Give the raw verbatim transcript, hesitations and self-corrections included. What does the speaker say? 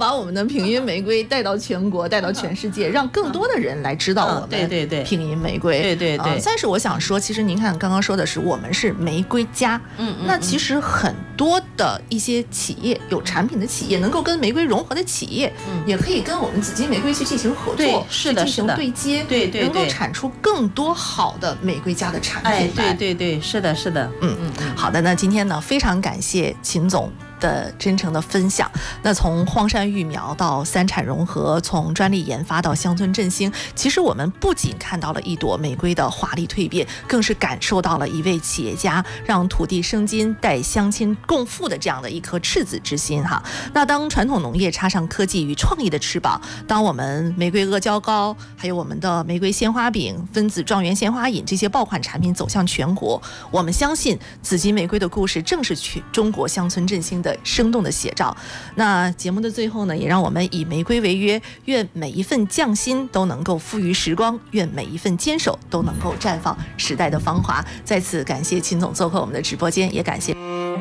把我们的品音玫瑰带到全国，带到全世界，让更多的人来知道我们对对对品音玫瑰。 对对对。 但是我想说，其实您看刚刚说的是我们是玫瑰家， 嗯嗯， 那其实很多的一些企业有产品的企业，能够跟玫瑰融合的企业，嗯，也可以跟我们紫金玫瑰去进行合作， 是的， 进行对接， 对对对， 能够产出更多好的玫瑰家的产品。 哎，对对对，是的，是的， 嗯嗯嗯。好的，那今天呢，非常感谢秦总的真诚的分享。那从荒山育苗到三产融合，从专利研发到乡村振兴，其实我们不仅看到了一朵玫瑰的华丽蜕变，更是感受到了一位企业家让土地生金、带乡亲共富的这样的一颗赤子之心哈。那当传统农业插上科技与创意的翅膀，当我们玫瑰阿胶糕，还有我们的玫瑰鲜花饼、分子状元鲜花饮这些爆款产品走向全国，我们相信紫金玫瑰的故事正是全中国乡村振兴的生动的写照。那节目的最后呢，也让我们以玫瑰为约，愿每一份匠心都能够富于时光，愿每一份坚守都能够绽放时代的芳华。再次感谢秦总做客我们的直播间，也感谢